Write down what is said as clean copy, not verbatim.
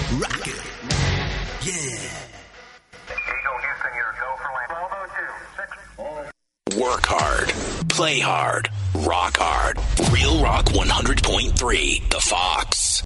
Rock it. Yeah. Eagle Houston, you're go for land. 1202. Work hard. Play hard. Rock hard. Real Rock 100.3, The Fox.